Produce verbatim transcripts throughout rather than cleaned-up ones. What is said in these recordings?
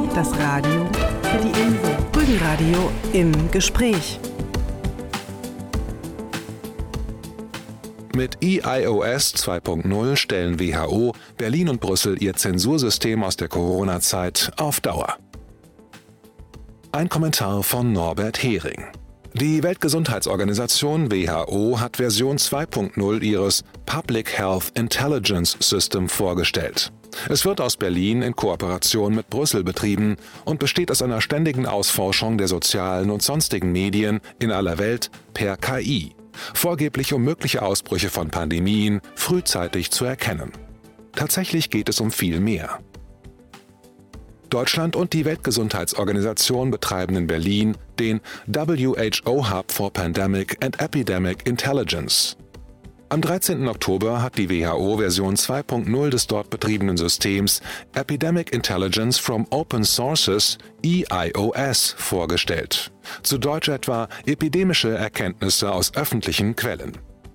Das Radio für die Info. Rügenradio im Gespräch. Mit I I O S zwei Punkt null stellen W H O, Berlin und Brüssel ihr Zensursystem aus der Corona-Zeit auf Dauer. Ein Kommentar von Norbert Hering. Die Weltgesundheitsorganisation W H O hat Version zwei Punkt null ihres Public Health Intelligence System vorgestellt. Es wird aus Berlin in Kooperation mit Brüssel betrieben und besteht aus einer ständigen Ausforschung der sozialen und sonstigen Medien in aller Welt per K I, vorgeblich um mögliche Ausbrüche von Pandemien frühzeitig zu erkennen. Tatsächlich geht es um viel mehr. Deutschland und die Weltgesundheitsorganisation betreiben in Berlin den W H O Hub for Pandemic and Epidemic Intelligence. Am dreizehnten Oktober hat die W H O Version zwei Punkt null des dort betriebenen Systems Epidemic Intelligence from Open Sources E I O S vorgestellt. Zu Deutsch etwa epidemische Erkenntnisse aus öffentlichen Quellen.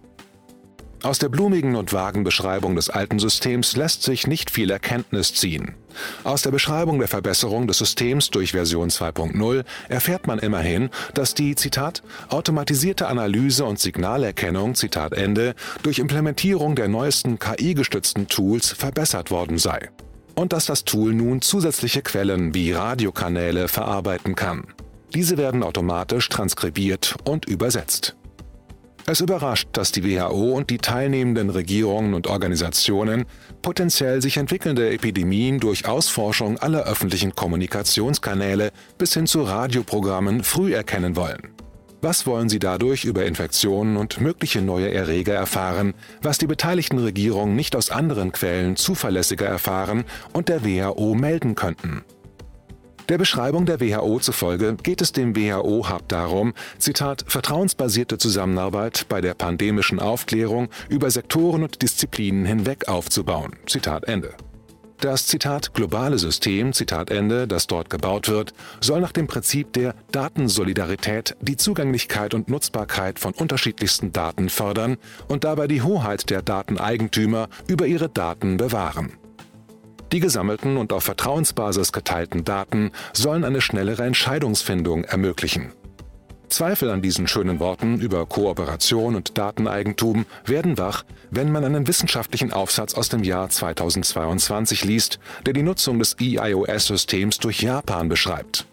Aus der blumigen und vagen Beschreibung des alten Systems lässt sich nicht viel Erkenntnis ziehen. Aus der Beschreibung der Verbesserung des Systems durch Version zwei Punkt null erfährt man immerhin, dass die, Zitat, automatisierte Analyse und Signalerkennung, Zitat Ende, durch Implementierung der neuesten K I-gestützten Tools verbessert worden sei. Und dass das Tool nun zusätzliche Quellen wie Radiokanäle verarbeiten kann. Diese werden automatisch transkribiert und übersetzt. Es überrascht, dass die W H O und die teilnehmenden Regierungen und Organisationen potenziell sich entwickelnde Epidemien durch Ausforschung aller öffentlichen Kommunikationskanäle bis hin zu Radioprogrammen früh erkennen wollen. Was wollen sie dadurch über Infektionen und mögliche neue Erreger erfahren, was die beteiligten Regierungen nicht aus anderen Quellen zuverlässiger erfahren und der W H O melden könnten? Der Beschreibung der W H O zufolge geht es dem W H O-Hub darum, Zitat, vertrauensbasierte Zusammenarbeit bei der pandemischen Aufklärung über Sektoren und Disziplinen hinweg aufzubauen. Zitat Ende. Das, Zitat, globale System, Zitat Ende, das dort gebaut wird, soll nach dem Prinzip der Datensolidarität die Zugänglichkeit und Nutzbarkeit von unterschiedlichsten Daten fördern und dabei die Hoheit der Dateneigentümer über ihre Daten bewahren. Die gesammelten und auf Vertrauensbasis geteilten Daten sollen eine schnellere Entscheidungsfindung ermöglichen. Zweifel an diesen schönen Worten über Kooperation und Dateneigentum werden wach, wenn man einen wissenschaftlichen Aufsatz aus dem Jahr zweitausendzweiundzwanzig liest, der die Nutzung des E I O S-Systems durch Japan beschreibt.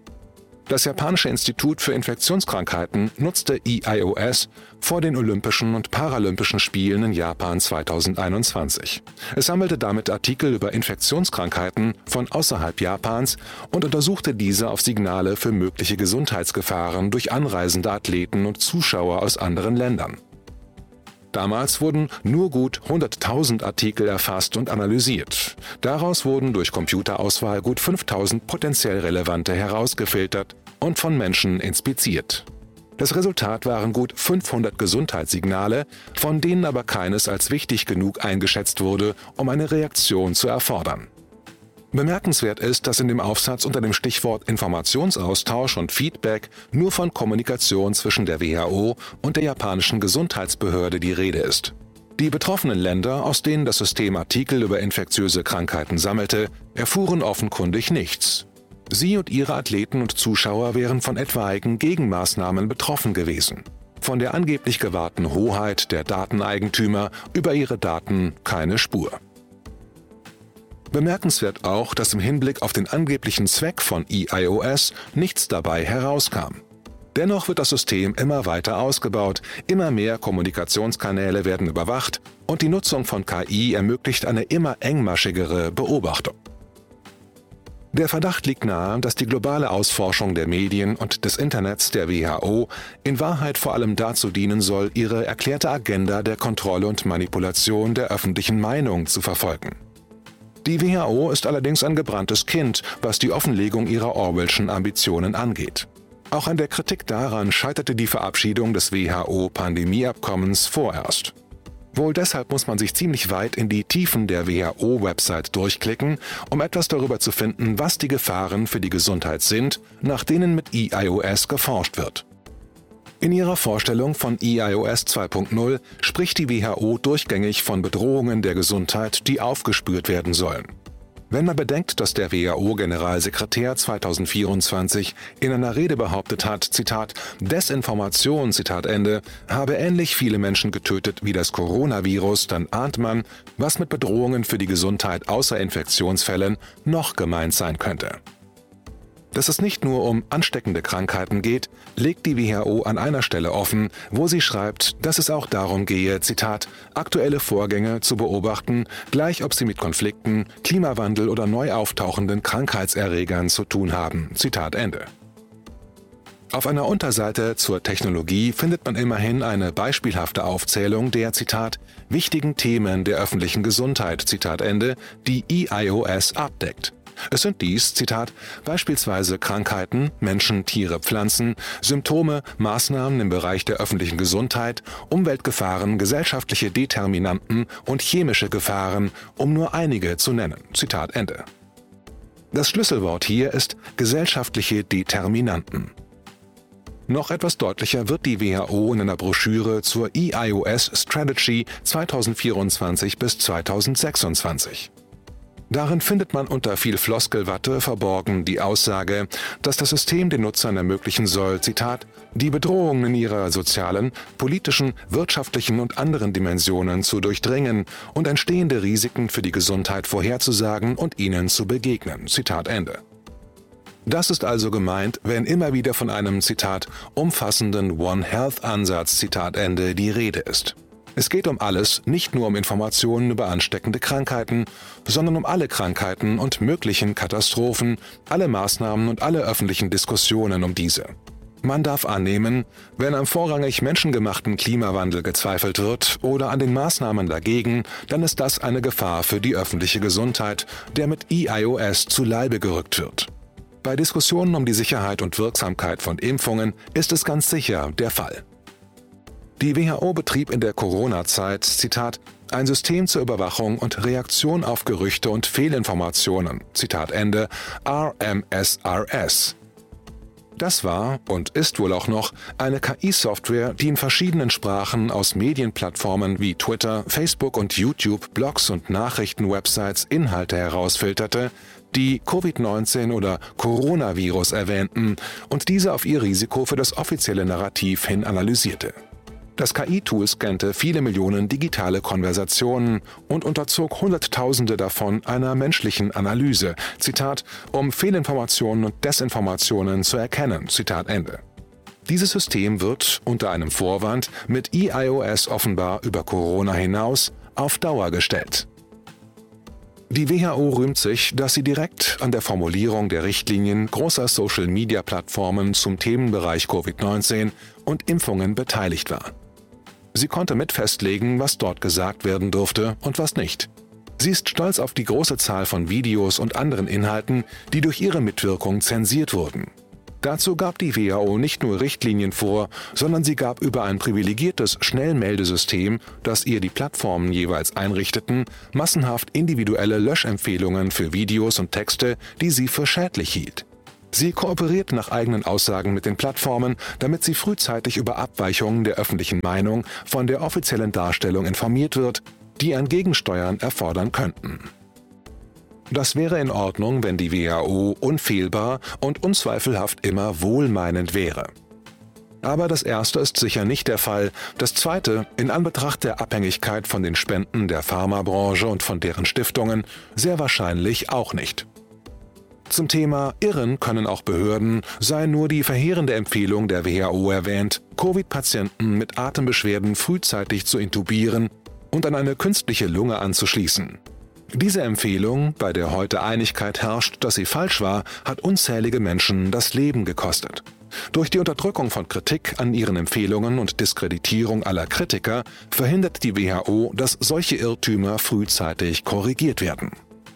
Das japanische Institut für Infektionskrankheiten nutzte E I O S vor den Olympischen und Paralympischen Spielen in Japan zweitausendeinundzwanzig. Es sammelte damit Artikel über Infektionskrankheiten von außerhalb Japans und untersuchte diese auf Signale für mögliche Gesundheitsgefahren durch anreisende Athleten und Zuschauer aus anderen Ländern. Damals wurden nur gut hunderttausend Artikel erfasst und analysiert. Daraus wurden durch Computerauswahl gut fünftausend potenziell relevante herausgefiltert und von Menschen inspiziert. Das Resultat waren gut fünfhundert Gesundheitssignale, von denen aber keines als wichtig genug eingeschätzt wurde, um eine Reaktion zu erfordern. Bemerkenswert ist, dass in dem Aufsatz unter dem Stichwort Informationsaustausch und Feedback nur von Kommunikation zwischen der W H O und der japanischen Gesundheitsbehörde die Rede ist. Die betroffenen Länder, aus denen das System Artikel über infektiöse Krankheiten sammelte, erfuhren offenkundig nichts. Sie und ihre Athleten und Zuschauer wären von etwaigen Gegenmaßnahmen betroffen gewesen. Von der angeblich gewahrten Hoheit der Dateneigentümer über ihre Daten keine Spur. Bemerkenswert auch, dass im Hinblick auf den angeblichen Zweck von E I O S nichts dabei herauskam. Dennoch wird das System immer weiter ausgebaut, immer mehr Kommunikationskanäle werden überwacht und die Nutzung von K I ermöglicht eine immer engmaschigere Beobachtung. Der Verdacht liegt nahe, dass die globale Ausforschung der Medien und des Internets der W H O in Wahrheit vor allem dazu dienen soll, ihre erklärte Agenda der Kontrolle und Manipulation der öffentlichen Meinung zu verfolgen. Die W H O ist allerdings ein gebranntes Kind, was die Offenlegung ihrer Orwellschen Ambitionen angeht. Auch an der Kritik daran scheiterte die Verabschiedung des W H O-Pandemieabkommens vorerst. Wohl deshalb muss man sich ziemlich weit in die Tiefen der W H O-Website durchklicken, um etwas darüber zu finden, was die Gefahren für die Gesundheit sind, nach denen mit E I O S geforscht wird. In ihrer Vorstellung von E I O S zwei Punkt null spricht die W H O durchgängig von Bedrohungen der Gesundheit, die aufgespürt werden sollen. Wenn man bedenkt, dass der W H O-Generalsekretär zweitausendvierundzwanzig in einer Rede behauptet hat, Zitat, Desinformation, Zitat Ende, habe ähnlich viele Menschen getötet wie das Coronavirus, dann ahnt man, was mit Bedrohungen für die Gesundheit außer Infektionsfällen noch gemeint sein könnte. Dass es nicht nur um ansteckende Krankheiten geht, legt die W H O an einer Stelle offen, wo sie schreibt, dass es auch darum gehe, Zitat, aktuelle Vorgänge zu beobachten, gleich ob sie mit Konflikten, Klimawandel oder neu auftauchenden Krankheitserregern zu tun haben. Zitat Ende. Auf einer Unterseite zur Technologie findet man immerhin eine beispielhafte Aufzählung der, Zitat, wichtigen Themen der öffentlichen Gesundheit, Zitat Ende, die I I O S abdeckt. Es sind dies, Zitat, beispielsweise Krankheiten, Menschen, Tiere, Pflanzen, Symptome, Maßnahmen im Bereich der öffentlichen Gesundheit, Umweltgefahren, gesellschaftliche Determinanten und chemische Gefahren, um nur einige zu nennen. Zitat Ende. Das Schlüsselwort hier ist gesellschaftliche Determinanten. Noch etwas deutlicher wird die W H O in einer Broschüre zur I I O S Strategy zweitausendvierundzwanzig bis zweitausendsechsundzwanzig. Darin findet man unter viel Floskelwatte verborgen die Aussage, dass das System den Nutzern ermöglichen soll, Zitat, die Bedrohungen in ihrer sozialen, politischen, wirtschaftlichen und anderen Dimensionen zu durchdringen und entstehende Risiken für die Gesundheit vorherzusagen und ihnen zu begegnen. Zitat Ende. Das ist also gemeint, wenn immer wieder von einem, Zitat, umfassenden One Health-Ansatz, Zitat Ende, die Rede ist. Es geht um alles, nicht nur um Informationen über ansteckende Krankheiten, sondern um alle Krankheiten und möglichen Katastrophen, alle Maßnahmen und alle öffentlichen Diskussionen um diese. Man darf annehmen, wenn am vorrangig menschengemachten Klimawandel gezweifelt wird oder an den Maßnahmen dagegen, dann ist das eine Gefahr für die öffentliche Gesundheit, der mit I I O S zu Leibe gerückt wird. Bei Diskussionen um die Sicherheit und Wirksamkeit von Impfungen ist es ganz sicher der Fall. Die W H O betrieb in der Corona-Zeit, Zitat, ein System zur Überwachung und Reaktion auf Gerüchte und Fehlinformationen, Zitat Ende, R M S R S. Das war und ist wohl auch noch eine K I-Software, die in verschiedenen Sprachen aus Medienplattformen wie Twitter, Facebook und YouTube, Blogs und Nachrichtenwebsites Inhalte herausfilterte, die Covid neunzehn oder Coronavirus erwähnten und diese auf ihr Risiko für das offizielle Narrativ hin analysierte. Das K I-Tool scannte viele Millionen digitale Konversationen und unterzog Hunderttausende davon einer menschlichen Analyse, Zitat, um Fehlinformationen und Desinformationen zu erkennen, Zitat Ende. Dieses System wird, unter einem Vorwand, mit I I O S offenbar über Corona hinaus auf Dauer gestellt. Die W H O rühmt sich, dass sie direkt an der Formulierung der Richtlinien großer Social-Media-Plattformen zum Themenbereich Covid neunzehn und Impfungen beteiligt war. Sie konnte mit festlegen, was dort gesagt werden durfte und was nicht. Sie ist stolz auf die große Zahl von Videos und anderen Inhalten, die durch ihre Mitwirkung zensiert wurden. Dazu gab die W H O nicht nur Richtlinien vor, sondern sie gab über ein privilegiertes Schnellmeldesystem, das ihr die Plattformen jeweils einrichteten, massenhaft individuelle Löschempfehlungen für Videos und Texte, die sie für schädlich hielt. Sie kooperiert nach eigenen Aussagen mit den Plattformen, damit sie frühzeitig über Abweichungen der öffentlichen Meinung von der offiziellen Darstellung informiert wird, die ein Gegensteuern erfordern könnten. Das wäre in Ordnung, wenn die W H O unfehlbar und unzweifelhaft immer wohlmeinend wäre. Aber das erste ist sicher nicht der Fall, das zweite, in Anbetracht der Abhängigkeit von den Spenden der Pharmabranche und von deren Stiftungen, sehr wahrscheinlich auch nicht. Zum Thema Irren können auch Behörden, sei nur die verheerende Empfehlung der W H O erwähnt, Covid-Patienten mit Atembeschwerden frühzeitig zu intubieren und an eine künstliche Lunge anzuschließen. Diese Empfehlung, bei der heute Einigkeit herrscht, dass sie falsch war, hat unzählige Menschen das Leben gekostet. Durch die Unterdrückung von Kritik an ihren Empfehlungen und Diskreditierung aller Kritiker verhindert die W H O, dass solche Irrtümer frühzeitig korrigiert werden.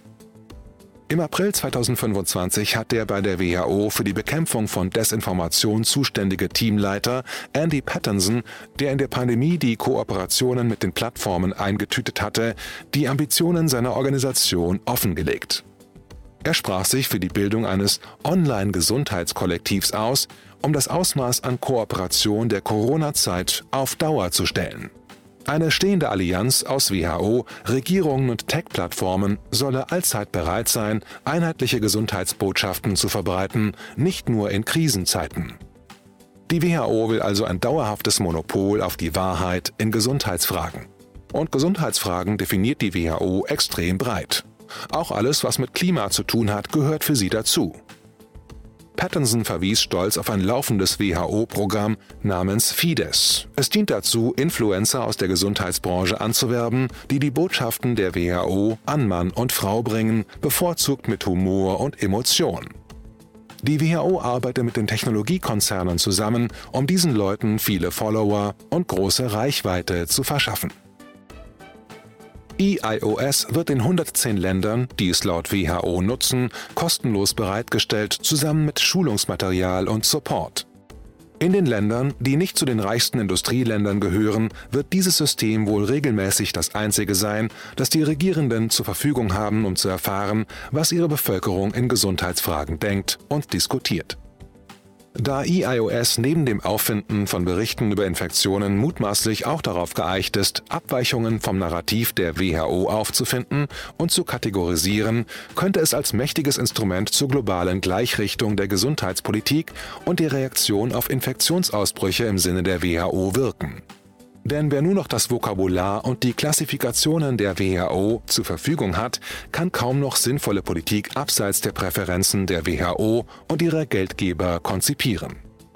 Im April zweitausendfünfundzwanzig hat der bei der W H O für die Bekämpfung von Desinformation zuständige Teamleiter Andy Pattinson, der in der Pandemie die Kooperationen mit den Plattformen eingetütet hatte, die Ambitionen seiner Organisation offengelegt. Er sprach sich für die Bildung eines Online-Gesundheitskollektivs aus, um das Ausmaß an Kooperation der Corona-Zeit auf Dauer zu stellen. Eine stehende Allianz aus W H O, Regierungen und Tech-Plattformen solle allzeit bereit sein, einheitliche Gesundheitsbotschaften zu verbreiten, nicht nur in Krisenzeiten. Die W H O will also ein dauerhaftes Monopol auf die Wahrheit in Gesundheitsfragen. Und Gesundheitsfragen definiert die W H O extrem breit. Auch alles, was mit Klima zu tun hat, gehört für sie dazu. Pattinson verwies stolz auf ein laufendes W H O-Programm namens Fides. Es dient dazu, Influencer aus der Gesundheitsbranche anzuwerben, die die Botschaften der W H O an Mann und Frau bringen, bevorzugt mit Humor und Emotion. Die W H O arbeitet mit den Technologiekonzernen zusammen, um diesen Leuten viele Follower und große Reichweite zu verschaffen. E I O S wird in hundertzehn Ländern, die es laut W H O nutzen, kostenlos bereitgestellt, zusammen mit Schulungsmaterial und Support. In den Ländern, die nicht zu den reichsten Industrieländern gehören, wird dieses System wohl regelmäßig das einzige sein, das die Regierenden zur Verfügung haben, um zu erfahren, was ihre Bevölkerung in Gesundheitsfragen denkt und diskutiert. Da E I O S neben dem Auffinden von Berichten über Infektionen mutmaßlich auch darauf geeicht ist, Abweichungen vom Narrativ der W H O aufzufinden und zu kategorisieren, könnte es als mächtiges Instrument zur globalen Gleichrichtung der Gesundheitspolitik und der Reaktion auf Infektionsausbrüche im Sinne der W H O wirken. Denn wer nur noch das Vokabular und die Klassifikationen der W H O zur Verfügung hat, kann kaum noch sinnvolle Politik abseits der Präferenzen der W H O und ihrer Geldgeber konzipieren.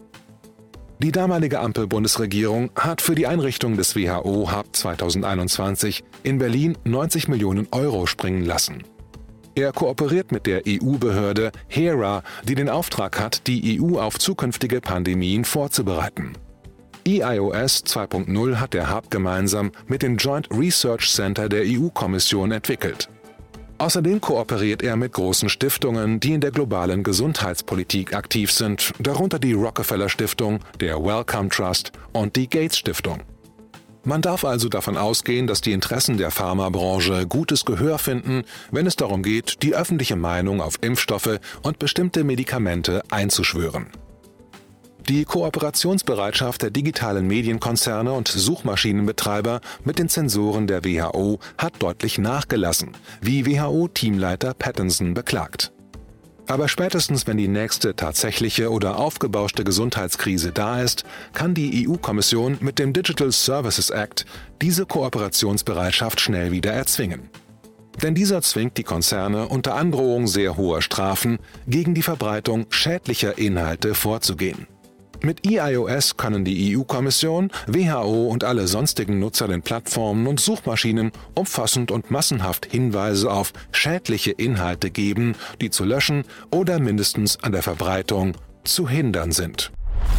Die damalige Ampel-Bundesregierung hat für die Einrichtung des W H O-Hub zweitausendeinundzwanzig in Berlin neunzig Millionen Euro springen lassen. Er kooperiert mit der E U-Behörde HERA, die den Auftrag hat, die E U auf zukünftige Pandemien vorzubereiten. E I O S zwei Punkt null hat der Hub gemeinsam mit dem Joint Research Center der E U-Kommission entwickelt. Außerdem kooperiert er mit großen Stiftungen, die in der globalen Gesundheitspolitik aktiv sind, darunter die Rockefeller Stiftung, der Wellcome Trust und die Gates Stiftung. Man darf also davon ausgehen, dass die Interessen der Pharmabranche gutes Gehör finden, wenn es darum geht, die öffentliche Meinung auf Impfstoffe und bestimmte Medikamente einzuschwören. Die Kooperationsbereitschaft der digitalen Medienkonzerne und Suchmaschinenbetreiber mit den Zensoren der W H O hat deutlich nachgelassen, wie W H O-Teamleiter Pattinson beklagt. Aber spätestens, wenn die nächste tatsächliche oder aufgebauschte Gesundheitskrise da ist, kann die E U-Kommission mit dem Digital Services Act diese Kooperationsbereitschaft schnell wieder erzwingen. Denn dieser zwingt die Konzerne unter Androhung sehr hoher Strafen gegen die Verbreitung schädlicher Inhalte vorzugehen. Mit E I O S können die E U-Kommission, W H O und alle sonstigen Nutzer den Plattformen und Suchmaschinen umfassend und massenhaft Hinweise auf schädliche Inhalte geben, die zu löschen oder mindestens an der Verbreitung zu hindern sind.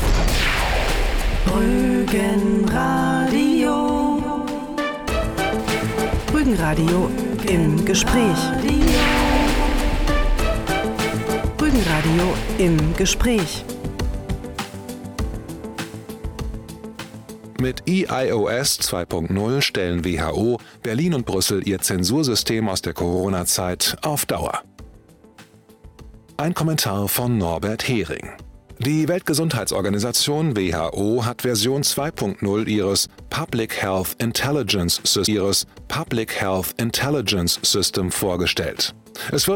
Rügenradio. Rügenradio im Gespräch. Rügenradio im Gespräch. Mit E I O S zwei Punkt null stellen W H O, Berlin und Brüssel ihr Zensursystem aus der Corona-Zeit auf Dauer. Ein Kommentar von Norbert Hering. Die Weltgesundheitsorganisation W H O hat Version zwei Punkt null ihres Public Health Intelligence System, ihres Public Health Intelligence System vorgestellt. Es wird